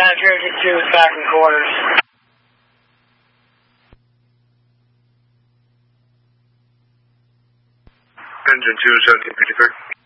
Jersey 2 is back in quarters. Engine 2, 1753.